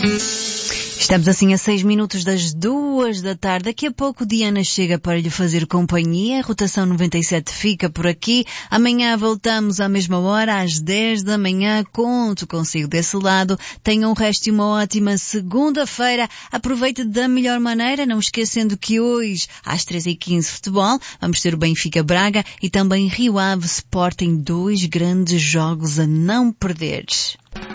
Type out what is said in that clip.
Estamos assim a 6 minutos das 2 da tarde. Daqui a pouco Diana chega para lhe fazer companhia. A Rotação 97 fica por aqui. Amanhã voltamos à mesma hora, às 10 da manhã. Conto consigo desse lado. Tenham o resto de uma ótima segunda-feira. Aproveite da melhor maneira, não esquecendo que hoje, às 13h15, futebol, vamos ter o Benfica Braga e também Rio Ave Sporting, 2 grandes jogos a não perder.